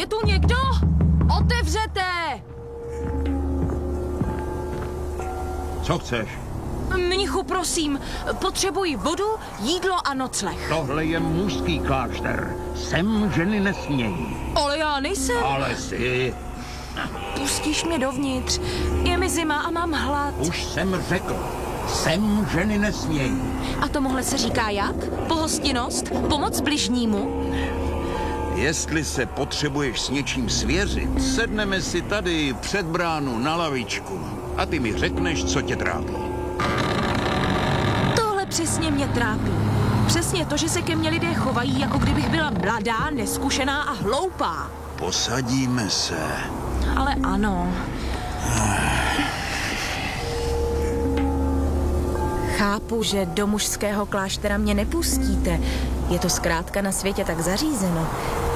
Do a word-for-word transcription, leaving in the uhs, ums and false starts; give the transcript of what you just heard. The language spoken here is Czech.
Je tu někdo? Otevřete! Co chceš? Mnichu, prosím, potřebuji vodu, jídlo a nocleh. Tohle je mužský klášter. Sem ženy nesmějí. Ale já nejsem. Ale jsi. Pustíš mě dovnitř. Je mi zima a mám hlad. Už jsem řekl. Sem ženy nesmějí. A tomuhle se říká jak? Pohostinnost? Pomoc bližnímu? Jestli se potřebuješ s něčím svěřit, sedneme si tady před bránu na lavičku a ty mi řekneš, co tě trápí. Tohle přesně mě trápí. Přesně to, že se ke mně lidé chovají, jako kdybych byla mladá, neskušená a hloupá. Posadíme se. Ale ano. Chápu, že do mužského kláštera mě nepustíte. Je to zkrátka na světě tak zařízeno.